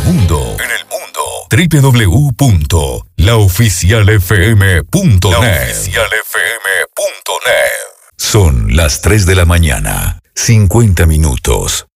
mundo. www.laoficialfm.net. Son las 3 de la mañana, 50 minutos.